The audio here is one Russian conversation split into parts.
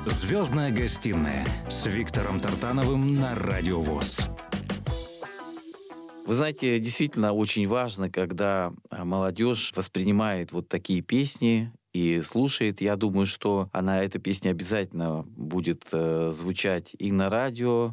«Звездная гостиная» с Виктором Тартановым на Радио ВОС. Вы знаете, действительно очень важно, когда молодежь воспринимает вот такие песни и слушает. Я думаю, что эта песня обязательно будет звучать и на радио.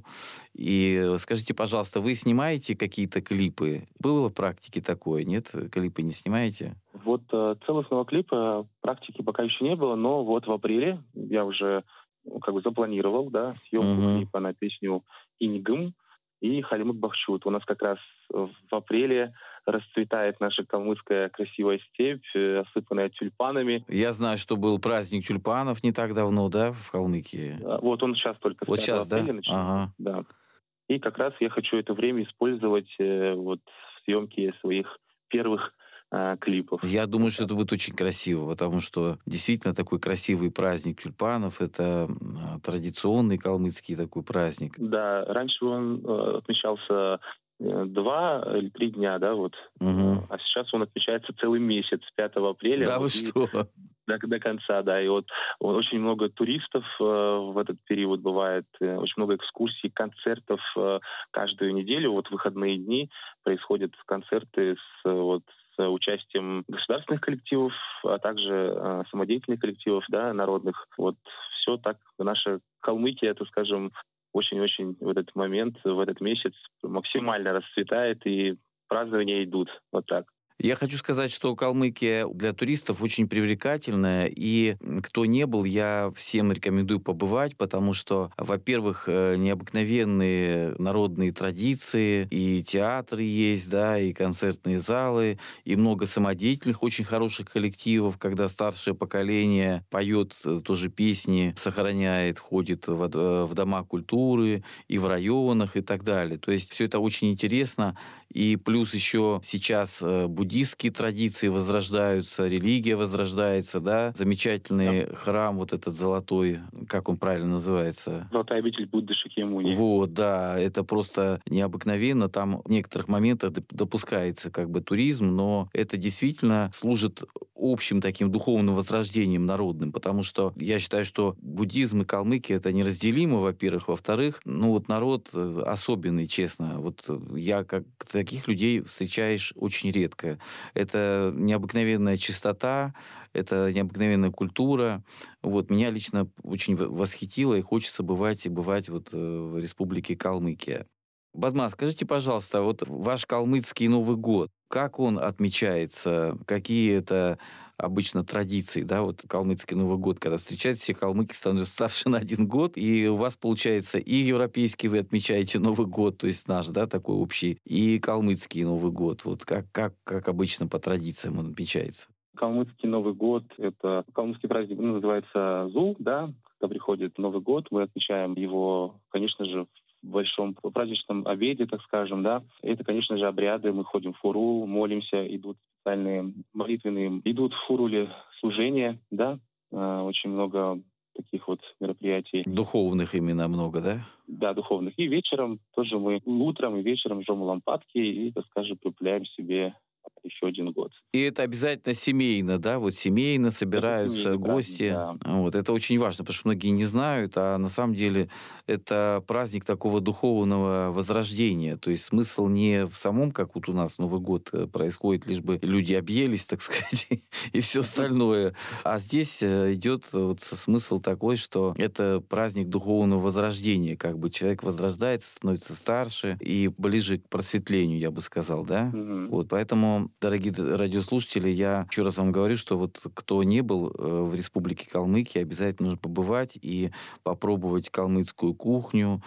И скажите, пожалуйста, вы снимаете какие-то клипы? Было в практике такое, нет? Клипы не снимаете? Вот целостного клипа практики пока еще не было, но вот в апреле я уже запланировал, да, съемку клипа на песню «Ингым» и «Халимут Бахчут». У нас как раз в апреле расцветает наша калмыцкая красивая степь, осыпанная тюльпанами. Я знаю, что был праздник тюльпанов не так давно, да, в Калмыкии? Вот он сейчас только вот 5 сейчас, апреля да? начинается. Ага. Да. И как раз я хочу это время использовать в съемке своих первых клипов. Я думаю, что это будет очень красиво, потому что действительно такой красивый праздник тюльпанов, это традиционный калмыцкий такой праздник. Да, раньше он отмечался 2 или 3 дня, да, вот. А сейчас он отмечается целый месяц, с 5 апреля. Да вы что? До конца, да. И вот очень много туристов в этот период бывает, очень много экскурсий, концертов каждую неделю. Вот в выходные дни происходят концерты с участием государственных коллективов, а также самодеятельных коллективов, да, народных. Вот все так. Наша Калмыкия, это, скажем, очень-очень в этот момент, в этот месяц максимально расцветает, и празднования идут. Вот так. Я хочу сказать, что Калмыкия для туристов очень привлекательная, и кто не был, я всем рекомендую побывать, потому что, во-первых, необыкновенные народные традиции, и театры есть, да, и концертные залы, и много самодеятельных, очень хороших коллективов, когда старшее поколение поет тоже песни, сохраняет, ходит в дома культуры, и в районах, и так далее. То есть все это очень интересно, и плюс еще сейчас буддистские традиции возрождаются, религия возрождается, да, замечательный храм вот этот золотой, как он правильно называется? Золотая обитель Будды Шакьямуни. Вот, да, это просто необыкновенно, там в некоторых моментах допускается туризм, но это действительно служит общим таким духовным возрождением народным, потому что я считаю, что буддизм и Калмыкия это неразделимо, во-первых, во-вторых, народ особенный, честно, я как таких людей встречаешь очень редко. Это необыкновенная чистота, это необыкновенная культура. Меня лично очень восхитило, и хочется бывать в республике Калмыкия. Бадмас, скажите, пожалуйста, ваш калмыцкий Новый год, как он отмечается? Какие это обычно традиции, да, калмыцкий Новый год, когда встречаются все калмыки, становятся старше на 1 год, и у вас получается и европейский вы отмечаете Новый год, то есть наш, да, такой общий, и калмыцкий Новый год. Как обычно по традициям он отмечается? Калмыцкий Новый год — это калмыцкий праздник, называется Зул, да, когда приходит Новый год, мы отмечаем его, конечно же, в большом праздничном обеде, так скажем, да. Это, конечно же, обряды, мы ходим в фурул, молимся, идут специальные молитвенные, идут в фуруле служения, да, очень много таких мероприятий. Духовных именно много, да? Да, духовных. И вечером тоже мы утром и вечером жжем лампадки и, так скажем, припыляем себе еще 1 год. И это обязательно семейно, да? Семейно собираются гости. Праздник, да. Это очень важно, потому что многие не знают, а на самом деле это праздник такого духовного возрождения. То есть смысл не в самом, как у нас Новый год происходит, лишь бы люди объелись, так сказать, и все остальное. А здесь идет смысл такой, что это праздник духовного возрождения. Человек возрождается, становится старше и ближе к просветлению, я бы сказал, да? Поэтому, дорогие радиослушатели, я еще раз вам говорю, что кто не был в республике Калмыкия, обязательно нужно побывать и попробовать калмыцкую кухню,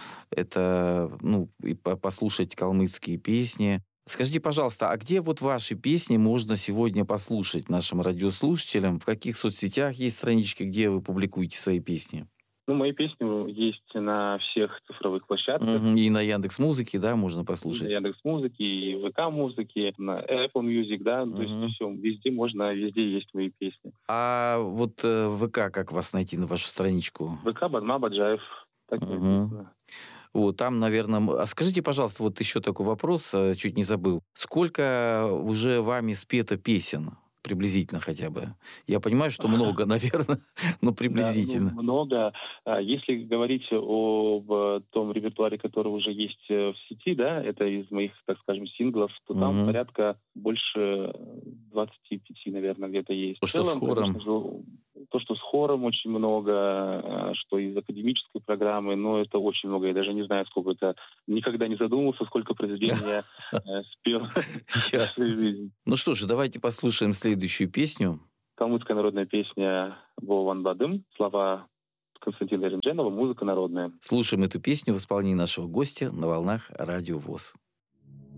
и послушать калмыцкие песни. Скажите, пожалуйста, а где ваши песни можно сегодня послушать нашим радиослушателям? В каких соцсетях есть странички, где вы публикуете свои песни? Мои песни есть на всех цифровых площадках. И на Яндекс.Музыке, да, можно послушать? И на Яндекс.Музыке, и ВК-музыке, на Apple Music, да, то есть все, везде есть мои песни. А ВК, как вас найти на вашу страничку? ВК Бадма Баджаев. Так написано. Там, наверное... А скажите, пожалуйста, еще такой вопрос, чуть не забыл. Сколько уже вами спето песен? приблизительно хотя бы? Я понимаю, что много, наверное, но приблизительно. Да, много. Если говорить об том репертуаре, который уже есть в сети, да, это из моих, так скажем, синглов, то там порядка больше 25, наверное, где-то есть. То, что с хором. То, что с хором очень много, что из академической программы, но это очень много. Я даже не знаю, сколько это. Никогда не задумывался, сколько произведений я спел. Ясно. Ну что же, давайте послушаем следующую песню. Калмыцкая народная песня «Вован Бадым», слова Константина Рендженова, музыка народная. Слушаем эту песню в исполнении нашего гостя на волнах Радио ВОС.